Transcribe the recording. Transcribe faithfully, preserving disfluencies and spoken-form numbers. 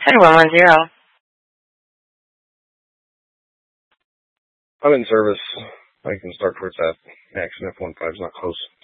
one one zero. I'm in service. I can start towards that action if one five's not close.